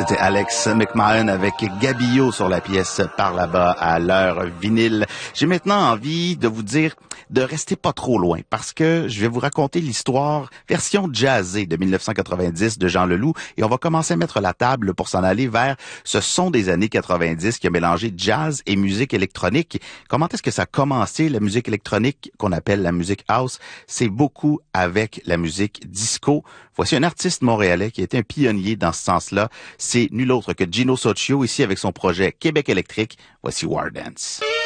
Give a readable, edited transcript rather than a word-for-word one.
C'était Alex McMahon avec Gabio sur la pièce Par là-bas à l'heure vinyle. J'ai maintenant envie de vous dire de rester pas trop loin parce que je vais vous raconter l'histoire version jazzée de 1990 de Jean Leloup et on va commencer à mettre la table pour s'en aller vers ce son des années 90 qui a mélangé jazz et musique électronique. Comment est-ce que ça a commencé la musique électronique qu'on appelle la musique house? C'est beaucoup avec la musique disco. Voici un artiste montréalais qui a été un pionnier dans ce sens-là. C'est nul autre que Gino Soccio, ici avec son projet Québec électrique. Voici War Dance.